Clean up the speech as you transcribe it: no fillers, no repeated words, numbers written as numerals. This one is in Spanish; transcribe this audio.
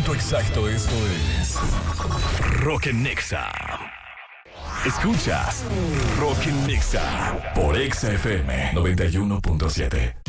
punto exacto, esto es Rock en Nexa. Escuchas Rock en Nexa por Exa FM 91.7.